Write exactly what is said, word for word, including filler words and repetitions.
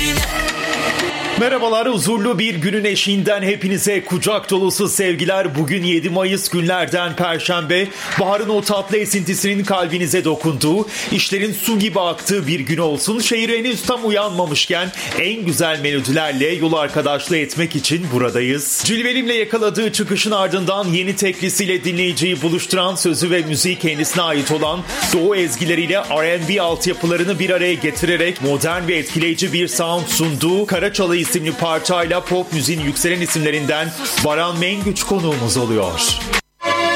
Merhabalar, huzurlu bir günün eşiğinden hepinize kucak dolusu sevgiler. Bugün yedi Mayıs, günlerden Perşembe. Baharın o tatlı esintisinin kalbinize dokunduğu, işlerin su gibi aktığı bir gün olsun. Şehir henüz tam uyanmamışken en güzel melodilerle yol arkadaşlığı etmek için buradayız. Cilvelimle yakaladığı çıkışın ardından yeni teklisiyle dinleyiciyi buluşturan, sözü ve müziği kendisine ait olan Doğu ezgileriyle R and B altyapılarını bir araya getirerek modern ve etkileyici bir sound sunduğu Karaçalı isimli parçayla pop müziğin yükselen isimlerinden Baran Mengüç konuğumuz oluyor.